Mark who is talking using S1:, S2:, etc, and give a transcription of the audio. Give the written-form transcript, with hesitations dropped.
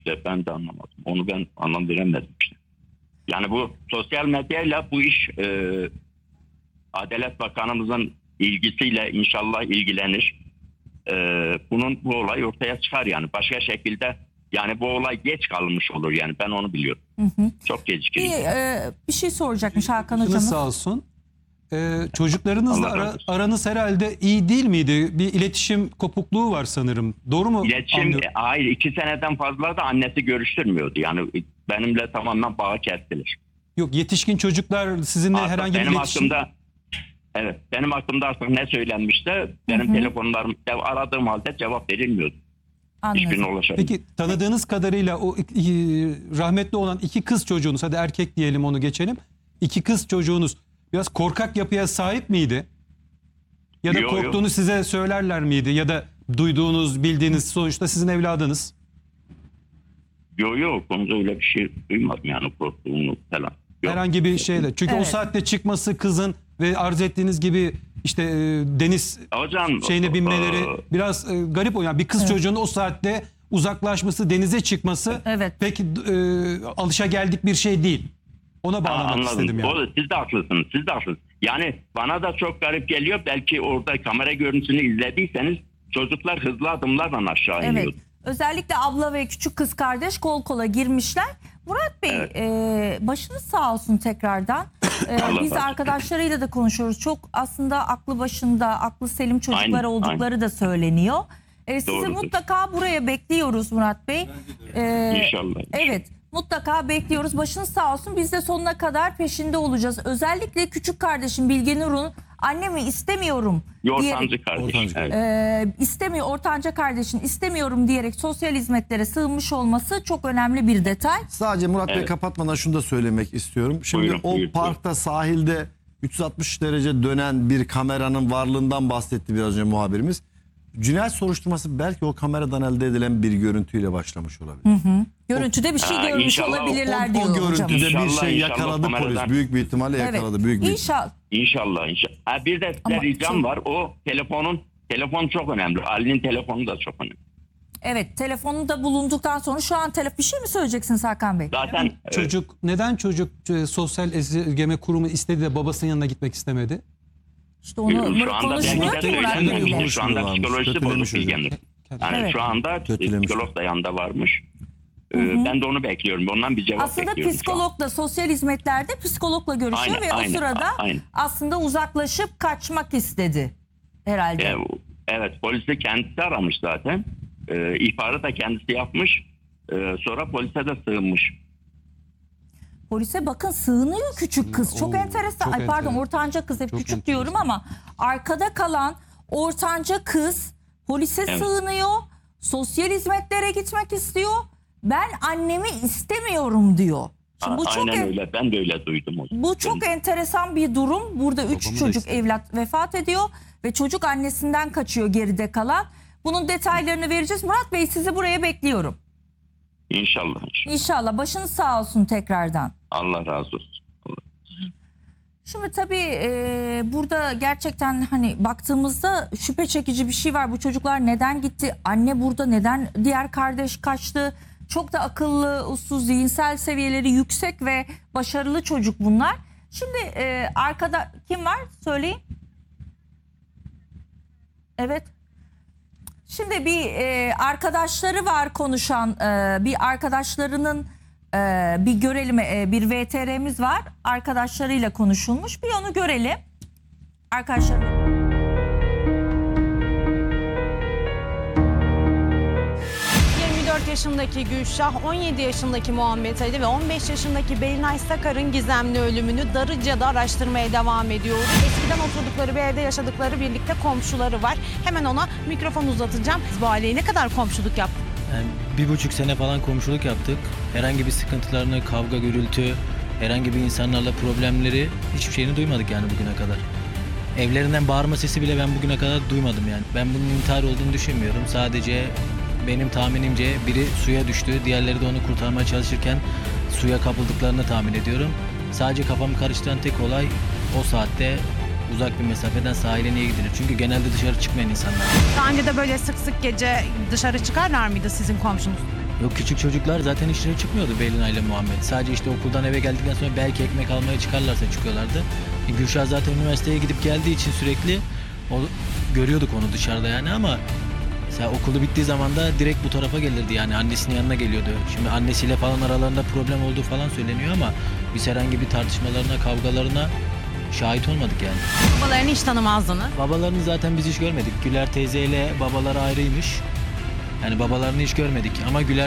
S1: İşte ben de anlamadım. Onu ben anlam veremedim işte. Yani bu sosyal medyayla bu iş Adalet Bakanımızın ilgisiyle inşallah ilgilenir. Bu olay ortaya çıkar yani. Başka şekilde yani bu olay geç kalmış olur yani. Ben onu biliyorum. Çok gecikir.
S2: Bir şey soracakmış Hakan
S3: Başınız
S2: hocamız.
S3: sağ olsun. Çocuklarınızla
S1: Allah razı olsun.
S3: aranız herhalde iyi değil miydi? Bir iletişim kopukluğu var sanırım. Doğru mu?
S1: İletişim
S3: anlıyorum?
S1: hayır 2 seneden fazla da annesi görüştürmüyordu. Yani benimle tamamen bağı kestiler.
S3: Yok, yetişkin çocuklar sizinle
S1: Artık
S3: herhangi bir
S1: benim
S3: iletişim...
S1: benim hakkımda artık ne söylenmişse benim telefonlarım aradığım halde cevap verilmiyordu. Hiçbirine
S2: Anladım.
S1: ulaşamadım.
S3: Peki tanıdığınız kadarıyla o rahmetli olan 2 kız çocuğunuz, hadi erkek diyelim onu geçelim. 2 kız çocuğunuz biraz korkak yapıya sahip miydi? Ya da
S1: Yok,
S3: korktuğunu
S1: yok.
S3: size söylerler miydi? Ya da duyduğunuz, bildiğiniz, sonuçta sizin evladınız.
S1: Yok konuda öyle bir şey duymadım yani korktuğunu falan. Yok.
S3: Herhangi bir şeyle. Çünkü o
S2: Evet.
S3: saatte çıkması kızın ve arz ettiğiniz gibi işte deniz
S1: Hocam
S3: şeyine binmeleri biraz garip o. Yani bir kız çocuğunun o saatte uzaklaşması, denize çıkması
S2: Evet.
S3: pek alışageldik bir şey değil. Ona bağlamak
S1: anladım.
S3: istedim yani.
S1: Siz de haklısınız. Siz de haklısınız. Yani bana da çok garip geliyor. Belki orada kamera görüntüsünü izlediyseniz çocuklar hızlı adımlarla aşağı
S2: Evet.
S1: iniyordu.
S2: Özellikle abla ve küçük kız kardeş kol kola girmişler. Murat Bey başınız sağ olsun tekrardan.
S1: Allah razı
S2: Biz
S1: olsun.
S2: arkadaşlarıyla da konuşuyoruz. Çok aslında aklı başında, aklı selim çocuklar
S1: Aynen,
S2: oldukları da söyleniyor. Sizi
S1: Doğrudur.
S2: mutlaka buraya bekliyoruz Murat Bey.
S1: İnşallah.
S2: Evet, mutlaka bekliyoruz. Başınız sağ olsun. Biz de sonuna kadar peşinde olacağız. Özellikle küçük kardeşim Bilge Nur'un annemi istemiyorum
S1: Ortancı kardeş.
S3: Ortancı.
S1: Evet.
S2: istemiyor, ortanca kardeşin istemiyorum diyerek sosyal hizmetlere sığınmış olması çok önemli bir detay.
S4: Sadece Murat Bey
S1: Evet.
S4: kapatmadan şunu da söylemek istiyorum. Şimdi
S1: Buyurun,
S4: o
S1: buyurun.
S4: parkta sahilde 360 derece dönen bir kameranın varlığından bahsetti biraz önce muhabirimiz. Cinayet soruşturması belki o kameradan elde edilen bir görüntüyle başlamış olabilir.
S2: Görüntüde bir şey görmüş
S1: inşallah
S2: olabilirler
S4: O
S2: diyor hocam.
S4: görüntüde bir
S1: İnşallah,
S4: şey
S1: inşallah
S4: yakaladı polis.
S1: kameradan.
S4: Büyük bir ihtimalle yakaladı. Büyük bir
S2: İnşallah.
S1: İnşallah. Bir de
S2: Ama
S1: size ricam
S2: şey-
S1: var. O telefon çok önemli. Ali'nin telefonu da çok önemli.
S2: Evet, telefonu da bulunduktan sonra şu an bir şey mi söyleyeceksiniz Hakan Bey?
S1: Zaten
S3: Neden çocuk sosyal esirgeme kurumu istedi de babasının yanına gitmek istemedi?
S2: İşte onu
S1: şu anda
S2: konuşmuyor
S1: belki
S2: ki
S1: de
S2: Murat
S1: söylenmiyor.
S2: Bey'le.
S1: Şu anda psikolojisi
S4: Kötülemiş
S1: bozuk
S4: hocam.
S1: Bilge'nin. Yani
S2: Evet.
S1: şu anda
S4: Kötülemiş.
S1: psikolog da yanında varmış. Ben de onu bekliyorum. Ondan bir cevap
S2: Aslında
S1: bekliyorum. şu an.
S2: psikologla, sosyal hizmetlerde psikologla görüşüyor
S1: Aynen,
S2: ve
S1: aynen,
S2: o sırada
S1: aynen.
S2: aslında uzaklaşıp kaçmak istedi herhalde.
S1: Evet, polisi kendisi aramış zaten. İhbarı da kendisi yapmış. Sonra polise de sığınmış.
S2: Polise bakın sığınıyor küçük kız. Çok
S3: Oo,
S2: enteresan.
S3: çok
S2: Ay pardon,
S3: enteresan.
S2: ortanca kız. Hep
S3: Çok
S2: küçük
S3: enteresan.
S2: diyorum ama arkada kalan ortanca kız polise
S1: Evet.
S2: sığınıyor. Sosyal hizmetlere gitmek istiyor. Ben annemi istemiyorum diyor. Şimdi bu çok
S1: Aynen öyle. Ben de öyle duydum.
S2: bu çok enteresan bir durum. Burada 3
S3: Babamı da
S2: çocuk
S3: istedim.
S2: evlat vefat ediyor ve çocuk annesinden kaçıyor geride kalan. Bunun detaylarını vereceğiz. Murat Bey, sizi buraya bekliyorum.
S1: İnşallah.
S2: İnşallah başınız sağ olsun tekrardan.
S1: Allah razı olsun.
S2: Şimdi tabii burada gerçekten hani baktığımızda şüphe çekici bir şey var. Bu çocuklar neden gitti? Anne burada neden, diğer kardeş kaçtı? Çok da akıllı, uslu, zihinsel seviyeleri yüksek ve başarılı çocuk bunlar. Şimdi arkada kim var? Söyleyin. Evet. Şimdi bir arkadaşları var konuşan, bir arkadaşlarının bir görelim, bir VTR'miz var. Arkadaşlarıyla konuşulmuş. Bir onu görelim. Arkadaşlar.
S5: 24 yaşındaki Gülşah, 17 yaşındaki Muhammed Ali ve 15 yaşındaki Belinay Sakar'ın gizemli ölümünü Darıca'da araştırmaya devam ediyoruz. Eskiden oturdukları bir evde yaşadıkları birlikte komşuları var. Hemen ona mikrofon uzatacağım. Siz bu aileyi ne kadar komşuluk yaptınız?
S6: Yani 1,5 sene falan komşuluk yaptık. Herhangi bir sıkıntılarını, kavga, gürültü, herhangi bir insanlarla problemleri hiçbir şeyini duymadık yani bugüne kadar. Evlerinden bağırma sesi bile ben bugüne kadar duymadım yani. Ben bunun intihar olduğunu düşünmüyorum. Sadece benim tahminimce biri suya düştü, diğerleri de onu kurtarmaya çalışırken suya kapıldıklarını tahmin ediyorum. Sadece kafamı karıştıran tek olay o saatte uzak bir mesafeden sahile niye gidilir? Çünkü genelde dışarı çıkmayan insanlar.
S5: Daha önce de böyle sık sık gece dışarı çıkarlar mıydı sizin komşunuz?
S6: Yok, küçük çocuklar zaten işlere çıkmıyordu Belinay ile Muhammed. Sadece işte okuldan eve geldikten sonra belki ekmek almaya çıkarlarsa çıkıyorlardı. Gülşah zaten üniversiteye gidip geldiği için sürekli görüyorduk onu dışarıda yani, ama mesela okulu bittiği zaman da direkt bu tarafa gelirdi, yani annesinin yanına geliyordu. Şimdi annesiyle falan aralarında problem olduğu falan söyleniyor ama biz herhangi bir tartışmalarına, kavgalarına şahit olmadık yani.
S5: Babalarını hiç tanımazdınız.
S6: Babalarını zaten biz hiç görmedik. Güler teyzeyle babaları ayrıymış. Yani babalarını hiç görmedik ama Güler